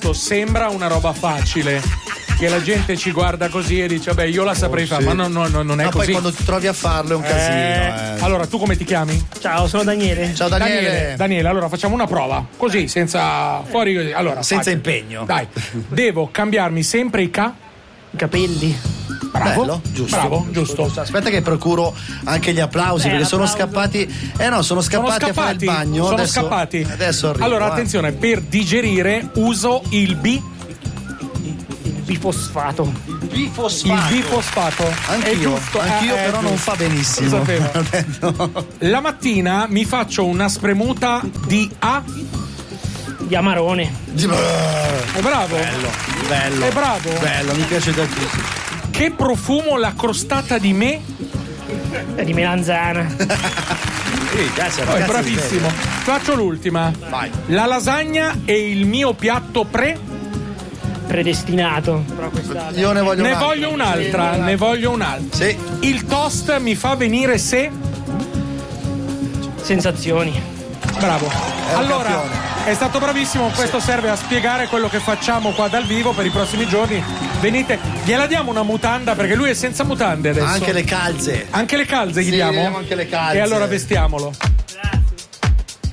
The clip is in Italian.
detto sembra una roba facile, che la gente ci guarda così e dice vabbè io la saprei fare, ma non è così. Poi quando ti trovi a farlo è un casino. Allora tu come ti chiami? Ciao, sono Daniele. Ciao Daniele. Daniele, allora facciamo una prova così, senza fuori così. Allora, senza facile. impegno. Dai, devo cambiarmi sempre i capelli. Bravo, bello, giusto. Bravo, giusto. Aspetta che procuro anche gli applausi perché sono scappati. Sono scappati a fare il bagno. Sono adesso, scappati. Adesso arrivo. Allora, attenzione, per digerire uso il bifosfato. Il bifosfato. Anch'io però non fa benissimo. Lo sapevo. La mattina mi faccio una spremuta di di amarone. È bravo. Bello. È bravo. Bello, mi piace tantissimo. Che profumo la crostata di me? Di melanzana. Bravissimo. Faccio l'ultima. Vai. La lasagna è il mio piatto predestinato. Però io ne voglio un'altra. Ne voglio un'altra. Sì. Il toast mi fa venire sensazioni. Bravo. Allora, è stato bravissimo. Questo serve a spiegare quello che facciamo qua dal vivo per i prossimi giorni. Venite, gliela diamo una mutanda perché lui è senza mutande adesso. Anche le calze. Anche le calze gli diamo? Anche le calze. E allora vestiamolo.